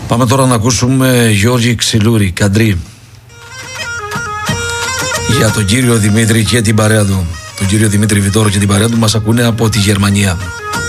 Πάμε τώρα να ακούσουμε Γιώργη Ξυλούρη, Καντρί. Για τον κύριο Δημήτρη και την παρέα του. Τον κύριο Δημήτρη Βιτόρο και την παρέα του μας ακούνε από τη Γερμανία.